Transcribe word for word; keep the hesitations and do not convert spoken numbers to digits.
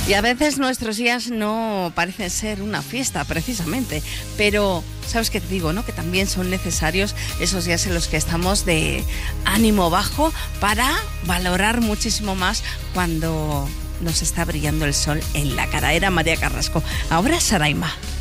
Y a veces nuestros días no parecen ser una fiesta, precisamente, pero ¿sabes qué te digo, no? Que también son necesarios esos días en los que estamos de ánimo bajo para valorar muchísimo más cuando nos está brillando el sol en la cara. Era María Carrasco. Ahora Saraima.